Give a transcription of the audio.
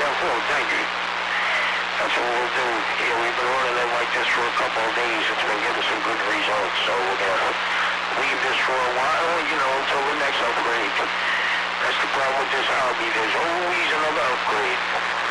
Oh, thank you. That's what we'll do. Yeah, we've been running it like this for a couple of days. It's been giving some good results. So we're going to leave this for a while, until the next upgrade. That's the problem with this hobby. There's always another upgrade.